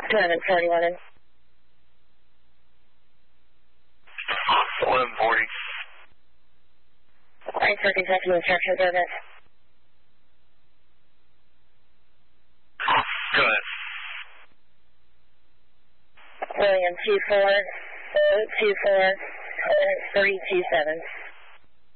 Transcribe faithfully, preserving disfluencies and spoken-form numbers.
eleven forty-one. eleven forty. Thanks for Kentucky Instruction Service. Go ahead. William two four, two four, three two seven.